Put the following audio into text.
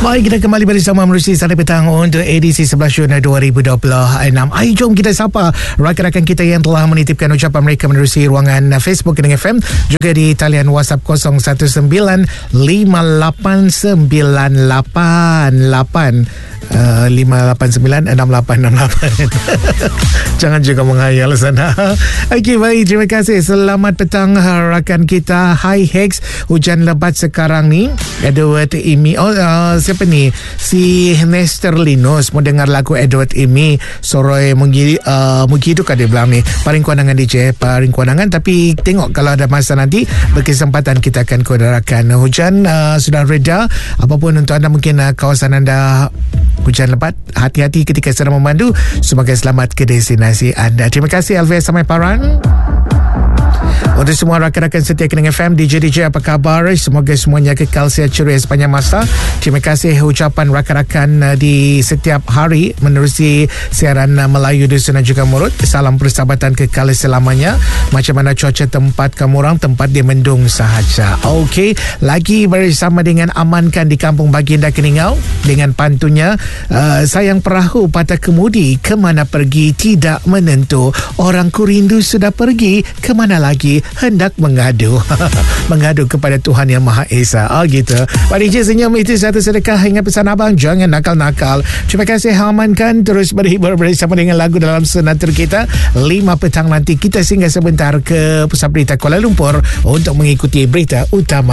Baik, kita kembali bersama menerusi Sana Petang untuk edisi 11 Jun 2026. Ayo jom kita sapa rakan-rakan kita yang telah menitipkan ucapan mereka menerusi ruangan Facebook Kening FM, juga di talian WhatsApp 0195896888 5896868. Jangan juga menghayal sana. Okey, baik, terima kasih. Selamat petang rakan kita. Hi Hex, hujan lebat sekarang ni. Edward Imi. Siapa ni? Si Nestor Linus mau dengar lagu Edward Imi. Soroi Mugi tu kan dia bilang ni. Paling kuandangan DJ, paling kuandangan. Tapi tengok kalau ada masa nanti berkesempatan kita akan kodarakan. Hujan sudah reda. Apapun untuk anda, mungkin kawasan anda hujan lebat, hati-hati ketika sedang memandu. Semoga selamat ke destinasi anda. Terima kasih Alvia Samai Paran. Untuk semua rakan-rakan setia Kening FM, DJ apa khabar? Semoga semuanya kekal sihat ceria sepanjang masa. Terima kasih ucapan rakan-rakan di setiap hari menerusi siaran Melayu Dusun dan juga Murut. Salam persahabatan kekal selamanya. Macam mana cuaca tempat kamu orang? Tempat dia mendung sahaja. Okey, lagi bersama dengan Amankan di Kampung Baginda Keningau dengan pantunnya, sayang perahu patah kemudi, kemana pergi tidak menentu. Orangku rindu sudah pergi, kemana lagi hendak mengadu. Mengadu kepada Tuhan Yang Maha Esa. Gitu. Pak DJ senyum itu satu sedekah. Ingat pesan abang, jangan nakal-nakal. Terima kasih Amankan. Terus berhibur bersama dengan lagu dalam senatur kita. 5 petang nanti kita singgah sebentar ke Pusat Berita Kuala Lumpur untuk mengikuti berita utama